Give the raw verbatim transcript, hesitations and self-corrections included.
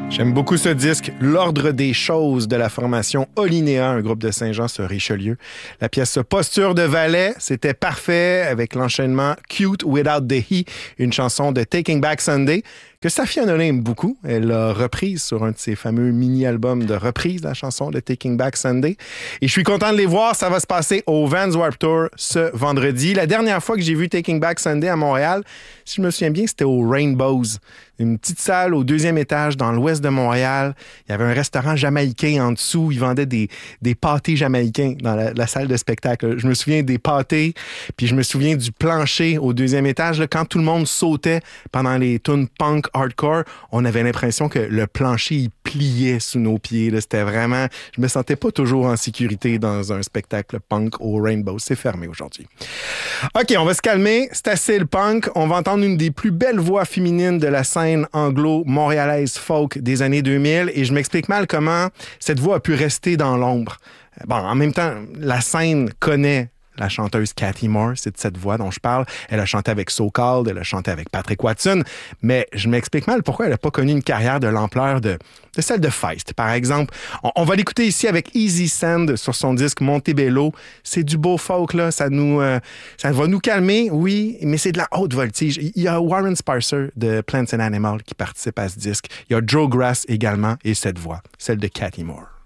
J'aime beaucoup ce disque, L'Ordre des choses de la formation Olinéa, un groupe de Saint-Jean sur Richelieu. La pièce Posture de Valet, c'était parfait avec l'enchaînement Cute Without the He, une chanson de Taking Back Sunday que Safia Nolin aime beaucoup. Elle l'a reprise sur un de ses fameux mini-albums de reprise, la chanson de Taking Back Sunday. Et je suis content de les voir. Ça va se passer au Vans Warped Tour ce vendredi. La dernière fois que j'ai vu Taking Back Sunday à Montréal, si je me souviens bien, c'était au Rainbows. Une petite salle au deuxième étage dans l'ouest de Montréal. Il y avait un restaurant jamaïcain en dessous. Ils vendaient des, des pâtés jamaïcains dans la, la salle de spectacle. Je me souviens des pâtés, puis je me souviens du plancher au deuxième étage. Là, quand tout le monde sautait pendant les tunes punk hardcore, on avait l'impression que le plancher il pliait sous nos pieds. Là. C'était vraiment... Je me sentais pas toujours en sécurité dans un spectacle punk au Rainbow. C'est fermé aujourd'hui. OK, on va se calmer. C'est assez le punk. On va entendre une des plus belles voix féminines de la scène anglo-montréalaise folk des années deux mille et je m'explique mal comment cette voix a pu rester dans l'ombre. Bon, en même temps, la scène connaît la chanteuse Cathy Moore, c'est de cette voix dont je parle. Elle a chanté avec So Called, elle a chanté avec Patrick Watson, mais je m'explique mal pourquoi elle n'a pas connu une carrière de l'ampleur de, de celle de Feist, par exemple. On, on va l'écouter ici avec Easy Sand sur son disque Montebello. C'est du beau folk, là. Ça, nous, euh, ça va nous calmer, oui, mais c'est de la haute voltige. Il y a Warren Sparcer de Plants and Animals qui participe à ce disque. Il y a Joe Grass également et cette voix, celle de Cathy Moore.